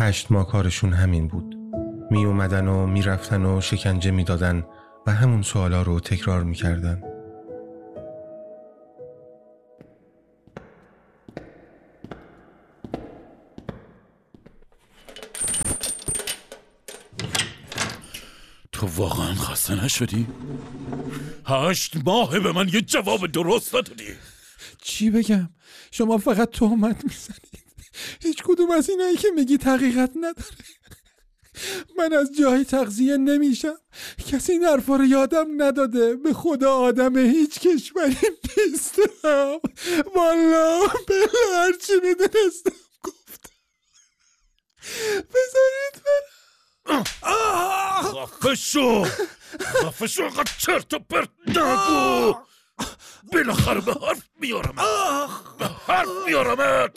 8 ماه کارشون همین بود. می اومدن و می رفتن و شکنجه می دادن و همون سوالا رو تکرار می کردن. تو واقعا خسته نشدی؟ 8 ماه به من یه جواب درست ندادی. چی بگم؟ شما فقط تهمت میزنید. هیچ کدوم از اینایی که میگید حقیقت نداره. من از جای تغذیه نمیشم. کسی این حرفا رو یادم نداده. به خدا آدم هیچ کشوری نیستم. والله بلا هرچی میدونستم گفتم. بذارید برم. خفه شو قد چرت و پرت نگو. بالاخره به حرف میارمت.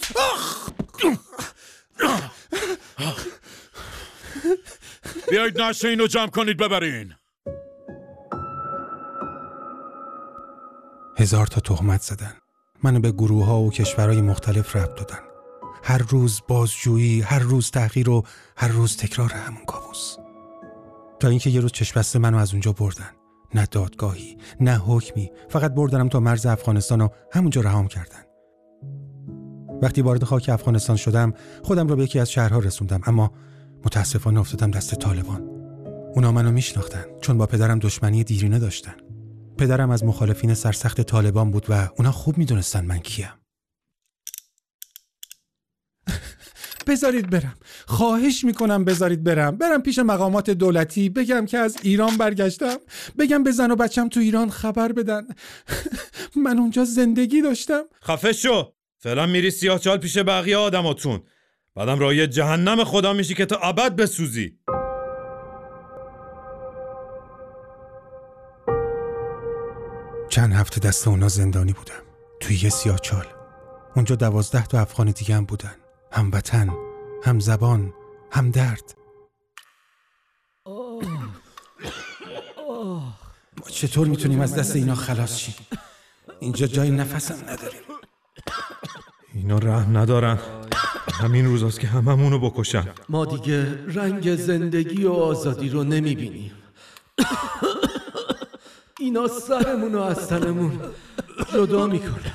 بیایید نشه اینو جمع کنید ببرین. 1000 تا تهمت زدن. منو به گروه ها و کشورهای مختلف ربط دادن. هر روز بازجویی، هر روز تحقیر و هر روز تکرار همون کابوس. تا اینکه یه روز چشم بسته منو از اونجا بردن. نه دادگاهی، نه حکمی، فقط بردنم تا مرز افغانستان و همونجا رهام کردن. وقتی وارد خاک افغانستان شدم، خودم رو به یکی از شهرها رسوندم، اما متاسفانه افتادم دست طالبان. اونا منو میشناختن چون با پدرم دشمنی دیرینه داشتن. پدرم از مخالفین سرسخت طالبان بود و اونا خوب میدونستن من کیم. بذارید برم. خواهش میکنم بذارید برم پیش مقامات دولتی، بگم که از ایران برگشتم، بگم به زن و بچم تو ایران خبر بدن. من اونجا زندگی داشتم. خفه شو. فعلا میری سیاهچال پیش بقیه آدماتون، بعدم راهی جهنم خدا میشی که تا ابد بسوزی. چند هفته دست اونا زندانی بودم توی یه سیاهچال. اونجا 12 تا افغان دیگه هم بودن، هم وطن، هم زبان، هم درد. ما چطور میتونیم از دست اینا خلاص شیم؟ اینجا جای نفسم نداریم. اینا رحم ندارن. همین روزاست که هممونو بکشن. ما دیگه رنگ زندگی و آزادی رو نمیبینیم. اینا سرمونو از تنمون جدا میکنن.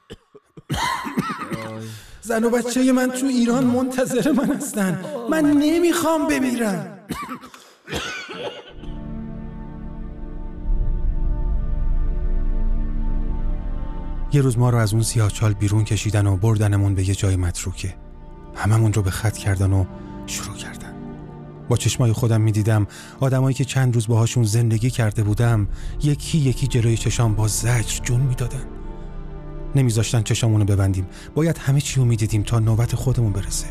زن و بچه من تو ایران منتظر من هستن. من نمیخوام بمیرم. یه روز ما رو از اون سیاهچال بیرون کشیدن و بردنمون به یه جای متروکه. هممون رو به خط کردن و شروع کردن. با چشمای خودم میدیدم آدمایی که چند روز باهاشون زندگی کرده بودم یکی یکی جلوی چشام با زجر جون میدادن. نمیذاشتن چشامونو ببندیم. باید همه چی رو میدیدیم تا نوبت خودمون برسه.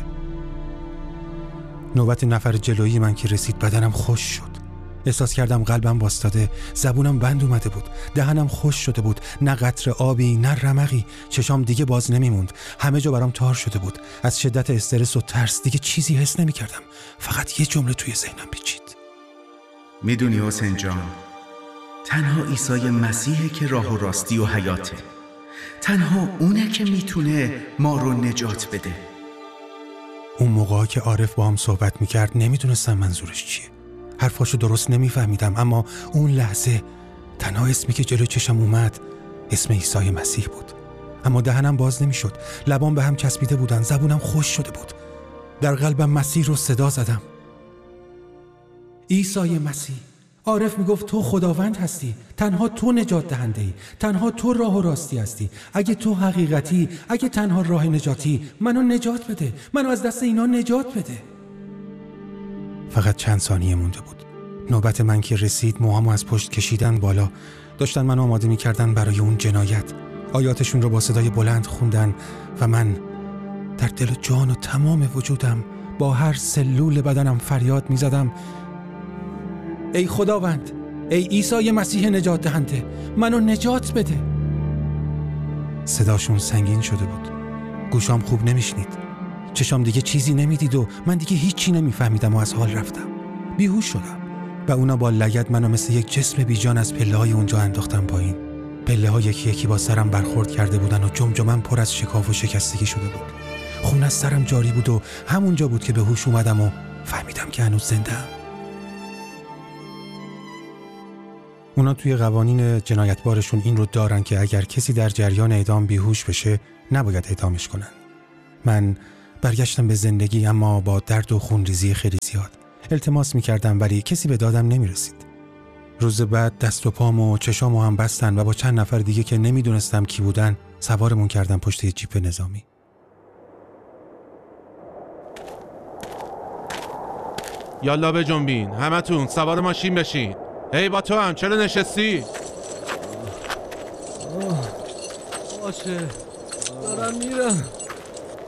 نوبت نفر جلویی من که رسید بدنم خوش شد. احساس کردم قلبم واسطاده، زبونم بند اومده بود، دهنم خوش شده بود، نه قطره آبی نه رمقی، چشام دیگه باز نمیموند، همه جا برام تار شده بود. از شدت استرس و ترس دیگه چیزی حس نمی‌کردم. فقط یه جمله توی ذهنم پیچید. میدونی حسین جان، تنها عیسی مسیحه که راه و راستی و حیاته. تنها اونه که میتونه ما رو نجات بده. اون موقعی که عارف با هم صحبت میکرد نمیدونستم منظورش چیه. حرفاشو درست نمیفهمیدم، اما اون لحظه تنها اسمی که جلوی چشم اومد اسم عیسی مسیح بود. اما دهنم باز نمیشد، لبام به هم چسبیده بودن، زبونم خوش شده بود. در قلبم مسیح رو صدا زدم. عیسی مسیح. عارف میگفت تو خداوند هستی، تنها تو نجات دهنده ای، تنها تو راه و راستی هستی. اگه تو حقیقتی، اگه تنها راه نجاتی، منو نجات بده، منو از دست اینا نجات بده. فقط چند ثانیه مونده بود. نوبت من که رسید موهامو از پشت کشیدن بالا، داشتن منو آماده میکردن برای اون جنایت. آیاتشون رو با صدای بلند خوندن و من در دل و جان و تمام وجودم با هر سلول بدنم فریاد میزدم ای خداوند، ای عیسی مسیح نجات دهنده، منو نجات بده. صداشون سنگین شده بود، گوشام خوب نمیشنید، چشام دیگه چیزی نمیدید و من دیگه هیچی نمیفهمیدم و از حال رفتم. بیهوش شدم و اونا با لگد منو مثل یک جسم بیجان از پله‌های اونجا انداختم پایین. پله‌ها یکی یکی با سرم برخورد کرده بودن و جمجمه‌ام پر از شکاف و شکستگی شده بود. خون از سرم جاری بود و همونجا بود که به هوش اومدم و فهمیدم که هنوز زنده‌ام. اونا توی قوانین جنایتبارشون این رو دارن که اگر کسی در جریان اعدام بیهوش بشه نباید اعدامش کنن. من برگشتم به زندگی، اما با درد و خونریزی خیلی زیاد. التماس میکردم ولی کسی به دادم نمیرسید. روز بعد دست و پام و چشامو هم بستن و با چند نفر دیگه که نمیدونستم کی بودن سوارمون کردن پشت یه جیپ نظامی. یالا بجنبین، همتون سوار ماشین بشین. هی با تو هم چرا نشستی؟ باشه دارم میرم.